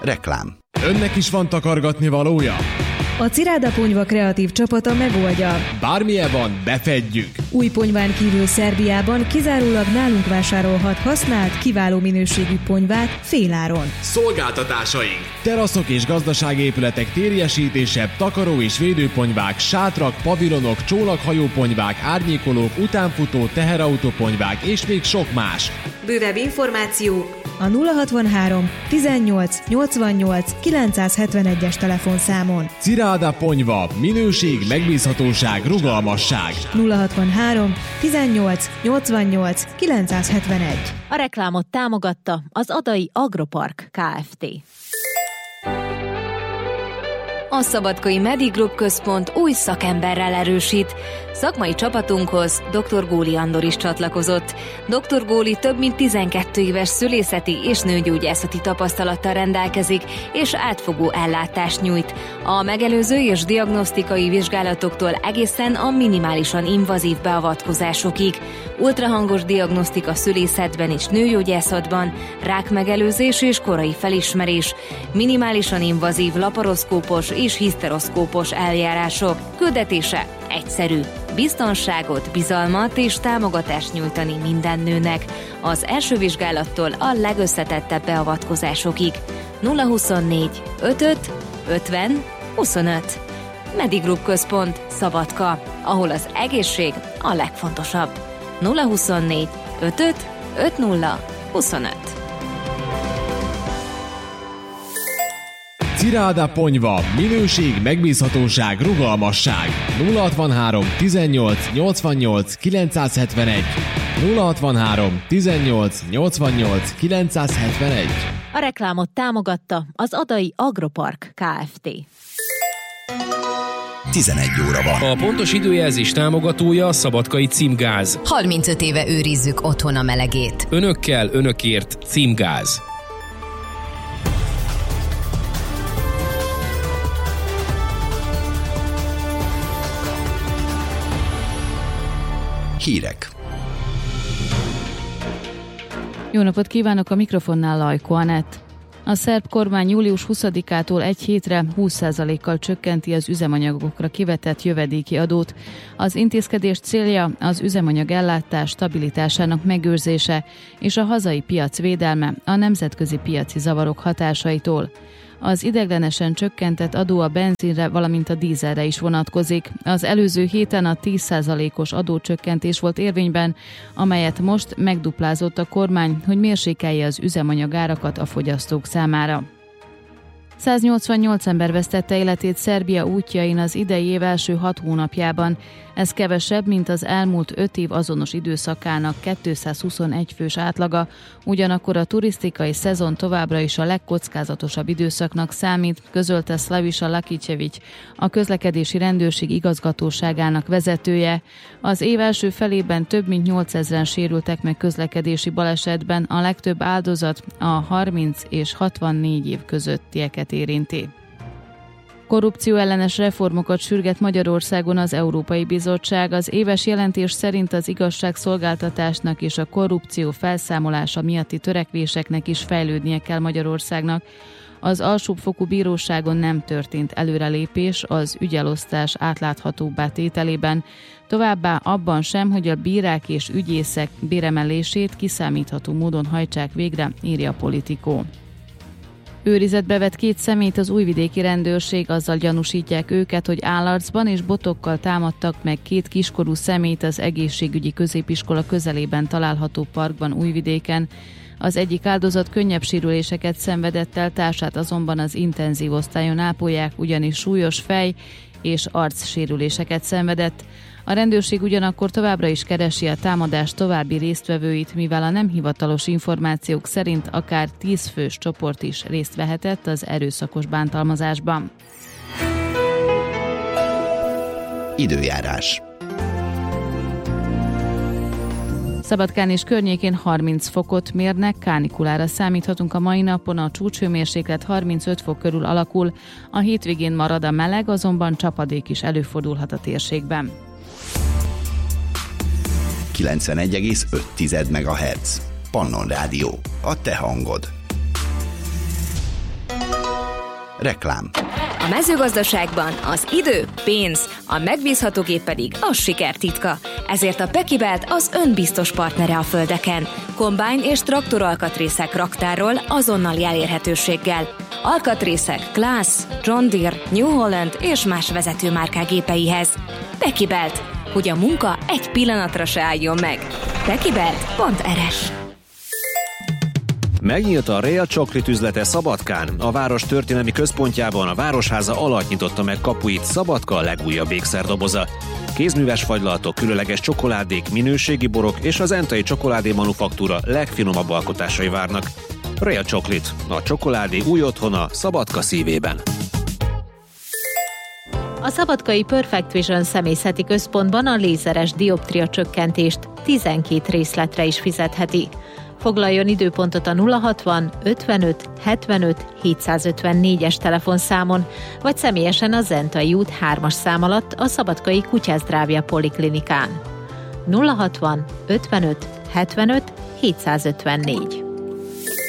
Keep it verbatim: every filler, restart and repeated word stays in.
Reklám. Önnek is van takargatni valója? A Ciráda Ponyva kreatív csapata megoldja. Bármilyen van, befedjük. Új ponyván kívül Szerbiában kizárólag nálunk vásárolhat használt, kiváló minőségű ponyvát féláron. Szolgáltatásaink: teraszok és gazdasági épületek térjesítése, takaró és védőponyvák, sátrak, pavilonok, csónakhajóponyvák, árnyékolók, utánfutó, teherautóponyvák és még sok más. Bővebb információ a nulla hatvanhárom tizennyolc nyolcvannyolc kilencszázhetvenegyes telefonszámon. Ciráda Ponyva. Minőség, megbízhatóság, rugalmasság. nulla hatvanhárom tizennyolc nyolcvannyolc kilencszázhetvenegy. A reklámot támogatta az Adai Agropark Kft. A Szabadkai Medigroup Központ új szakemberrel erősít. Szakmai csapatunkhoz dr. Góli Andor is csatlakozott. dr. Góli több mint tizenkét éves szülészeti és nőgyógyászati tapasztalattal rendelkezik, és átfogó ellátást nyújt. A megelőző és diagnosztikai vizsgálatoktól egészen a minimálisan invazív beavatkozásokig. Ultrahangos diagnosztika szülészetben és nőgyógyászatban, rákmegelőzés és korai felismerés, minimálisan invazív laparoszkópos és hiszteroszkópos eljárások. Küldetése egyszerű: biztonságot, bizalmat és támogatást nyújtani minden nőnek. Az első vizsgálattól a legösszetettebb beavatkozásokig. nulla huszonnégy ötöt ötven huszonöt. Medigroup Központ, Szabadka, ahol az egészség a legfontosabb. nulla huszonnégy ötöt ötven huszonöt. Ciráda Ponyva. Minőség, megbízhatóság, rugalmasság. nulla hatvanhárom tizennyolc nyolcvannyolc kilencszázhetvenegy. nulla hatvanhárom tizennyolc nyolcvannyolc kilencszázhetvenegy. A reklámot támogatta az Adai Agropark Kft. tizenegy óra van. A pontos időjelzés támogatója a Szabadkai Címgáz. harmincöt éve őrizzük otthon a melegét. Önökkel, önökért Címgáz. Hírek. Jó napot kívánok, a mikrofonnál Lajko Anett. A szerb kormány július huszadikától egy hétre húsz százalékkal csökkenti az üzemanyagokra kivetett jövedéki adót. Az intézkedés célja az üzemanyag ellátás stabilitásának megőrzése és a hazai piac védelme a nemzetközi piaci zavarok hatásaitól. Az ideiglenesen csökkentett adó a benzinre, valamint a dízelre is vonatkozik. Az előző héten a tíz százalékos adócsökkentés volt érvényben, amelyet most megduplázott a kormány, hogy mérsékelje az üzemanyagárakat a fogyasztók számára. száznyolcvannyolc ember vesztette életét Szerbia útjain az idei év első hat hónapjában. Ez kevesebb, mint az elmúlt öt év azonos időszakának kétszázhuszonegy fős átlaga, ugyanakkor a turisztikai szezon továbbra is a legkockázatosabb időszaknak számít, közölte Slaviša Lakićević, a közlekedési rendőrség igazgatóságának vezetője. Az év első felében több mint nyolcezren sérültek meg közlekedési balesetben, a legtöbb áldozat a harminc és hatvannégy év közöttieket érinti. Korrupcióellenes reformokat sürget Magyarországon az Európai Bizottság. Az éves jelentés szerint az igazságszolgáltatásnak és a korrupció felszámolása miatti törekvéseknek is fejlődnie kell Magyarországnak. Az alsóbbfokú bíróságon nem történt előrelépés az ügyelosztás átláthatóbbá tételében, továbbá abban sem, hogy a bírák és ügyészek béremelését kiszámítható módon hajtsák végre, írja a Politico. Őrizetbe vett két személyt az újvidéki rendőrség, azzal gyanúsítják őket, hogy állarcban és botokkal támadtak meg két kiskorú személyt az egészségügyi középiskola közelében található parkban Újvidéken. Az egyik áldozat könnyebb sérüléseket szenvedett el, társát azonban az intenzív osztályon ápolják, ugyanis súlyos fej- és arcsérüléseket szenvedett. A rendőrség ugyanakkor továbbra is keresi a támadás további résztvevőit, mivel a nem hivatalos információk szerint akár tíz fős csoport is részt vehetett az erőszakos bántalmazásban. Időjárás. Szabadkán és környékén harminc fokot mérnek, kánikulára számíthatunk a mai napon, a csúcshőmérséklet harmincöt fok körül alakul, a hétvégén marad a meleg, azonban csapadék is előfordulhat a térségben. kilencvenegy egész öt megahertz. Pannon Rádió. A te hangod. Reklám. A mezőgazdaságban az idő, pénz, a megbízható gép pedig a siker titka. Ezért a Pekibelt az önbiztos partnere a földeken. Kombájn és traktor alkatrészek raktárról azonnali elérhetőséggel. Alkatrészek Claas, John Deere, New Holland és más vezetőmárkák gépeihez. Pekibelt, hogy a munka egy pillanatra se álljon meg. pekibelt pont er es. Megnyílt a Real Chocolate üzlete Szabadkán. A város történelmi központjában a Városháza alatt nyitotta meg kapuit Szabadka legújabb ékszerdoboza. Kézműves fagylaltok, különleges csokoládék, minőségi borok és az Entai Csokoládé Manufaktúra legfinomabb alkotásai várnak. Real Chocolate, a csokoládé új otthona Szabadka szívében. A szabadkai Perfect Vision személyzeti központban a lézeres dioptria csökkentést tizenkét részletre is fizetheti. Foglaljon időpontot a nulla hatvan ötvenöt hetvenöt hétszázötvennégyes telefonszámon, vagy személyesen a Zentai út hármas szám alatt a Szabadkai Kutyázdrávja Poliklinikán. nulla hatvan ötvenöt hetvenöt hétszázötvennégy.